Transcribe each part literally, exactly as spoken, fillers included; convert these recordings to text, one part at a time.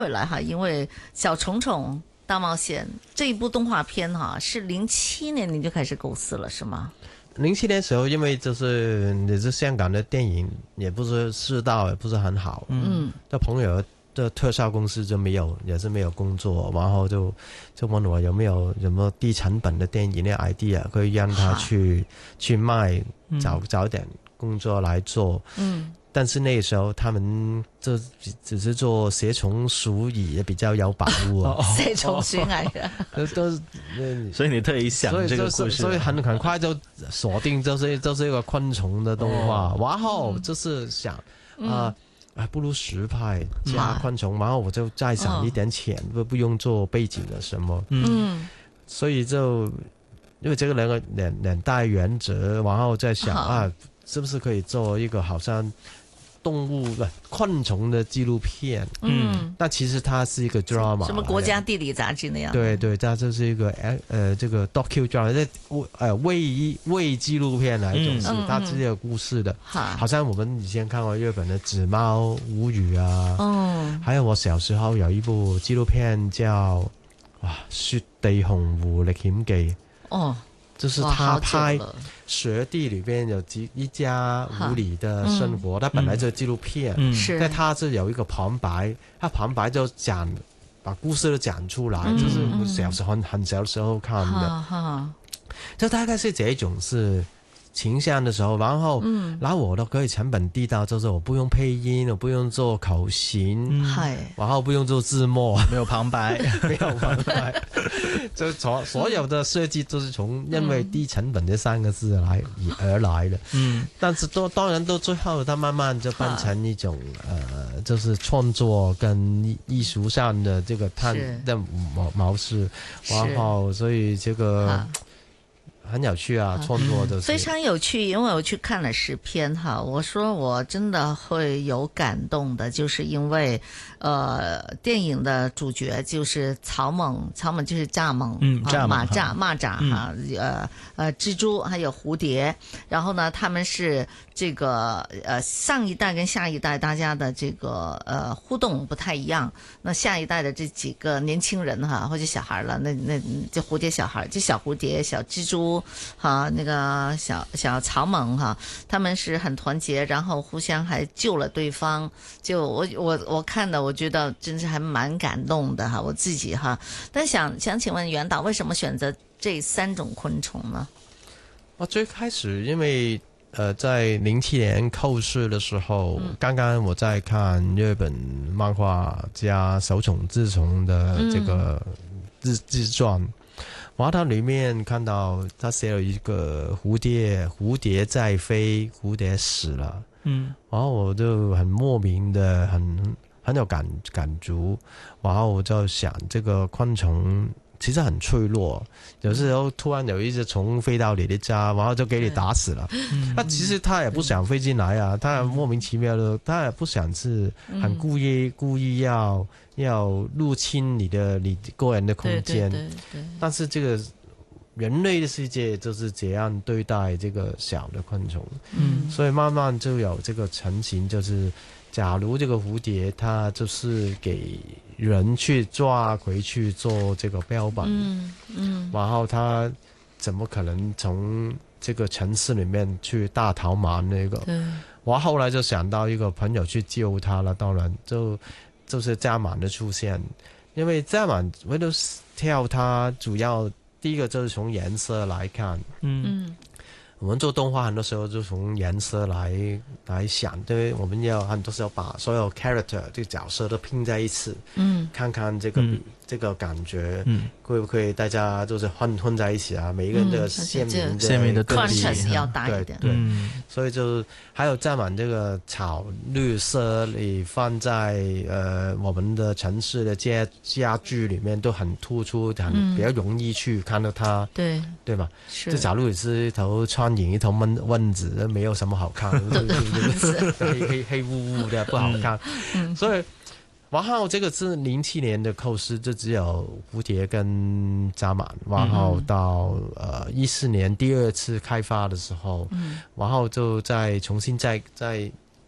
回来哈，因为小虫虫大冒险这一部动画片哈，是零七年你就开始构思了是吗？ 零七年时候，因为就是也是香港的电影，也不是世道也不是很好，嗯，的朋友的特效公司就没有，也是没有工作，然后就就问我有没有什么低成本的电影的 idea 可以让他去去卖，找找点工作来做，嗯。但是那个时候他们就只是做蛇虫鼠蚁也比较有把握啊， 蛇虫鼠蚁啊， 都所以你特意想这个故事， 所以很很快就锁定就是就是一个昆虫的动画，然后就是想啊。啊，不如实拍加昆虫，然后我就再省一点钱，不不用做背景的什么，嗯，所以就因为这个两个两两大原则，然后再想啊，是不是可以做一个好像动物的昆虫的纪录片，嗯，但其实它是一个 drama， 什么国家地理杂志那样， 对对，它就是一个呃这个 docu drama， 这呃伪伪纪录片来种是，嗯、它是有故事的，嗯、好像我们以前看过日本的《纸猫物语》啊，嗯，还有我小时候有一部纪录片叫哇《雪地熊狐历险記》，哦。就是他拍雪地里边有几一家狐狸的生活，他、嗯、本来就是纪录片，嗯、但他是有一个旁白，他旁白就讲把故事都讲出来，嗯、就是我小时候很很小时候看的，嗯、就大概是这种是倾向的时候，然后，嗯、然后我都可以成本低到，就是我不用配音，我不用做口型，嗯、然后不用做字幕， 没有旁白， 没有旁白，就所所有的设计都是从因为低成本这三个字来而来的。嗯，但是都当然到最后，它慢慢就变成一种呃，就是创作跟艺术上的这个探的模模式，然后所以这个。很有趣啊，创作的、嗯、 非常有趣，因为我去看了试片哈，我说我真的会有感动的，就是因为呃，电影的主角就是草蜢，草蜢就是蚱蜢，嗯，蚱蜢、蚱、蚂蚱哈，呃呃，蜘蛛还有蝴蝶，然后呢，他们是这个呃上一代跟下一代大家的这个呃互动不太一样，那下一代的这几个年轻人哈，或者小孩了，那那这蝴蝶小孩，这小蝴蝶、小蜘蛛。哈，那个小小草蜢哈，他们是很团结，然后互相还救了对方。就我我我看的，我觉得真是还蛮感动的哈，我自己哈。但想想请问袁导，为什么选择这三种昆虫呢？ 我最开始因为呃，在零七年构思的时候，嗯、刚刚我在看日本漫画家手冢治虫的这个自自传。然后它里面看到他写了一个蝴蝶，蝴蝶在飞，蝴蝶死了。嗯，然后我就很莫名的很很有感感触，然后我就想这个昆虫其实很脆弱，有时候突然有一只虫飞到你的家，然后就给你打死了。那其实他也不想飞进来啊，他莫名其妙的，他也不想是很故意、嗯、故意要要入侵你的你个人的空间。对对对对，但是这个人类的世界就是这样对待这个小的昆虫，嗯，所以慢慢就有这个成型，就是假如这个蝴蝶它就是给人去抓回去做这个标本，嗯嗯，然后它怎么可能从这个城市里面去大逃亡那个？嗯，我后来就想到一个朋友去救他了，当然就就是蚱蜢的出现，因为蚱蜢为了跳它主要第一个就是从颜色来看，嗯。我们做动画很多时候就从颜色来来想，对，我们要很多时候把所有 character 这个角色都拼在一起，嗯，看看这个、嗯、这个感觉，嗯，会不会大家就是混混在一起啊？每一个人的鲜明的鲜明的 contrast 要大一点， 对，对嗯、所以就还有蚱蜢这个草绿色里放在呃我们的城市的家家具里面都很突出，很、嗯、比较容易去看到它，对对吧？是，就假如你是一头苍蝇一头蚊蚊子，没有什么好看，黑黑黑乌乌的不好看，嗯、所以。然后这个是零七年的构思，就只有蝴蝶跟蚱蜢。然后到呃一四年第二次开发的时候，嗯、然后就再重新再再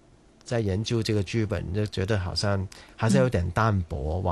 在研究这个剧本，就觉得好像还是有点淡薄，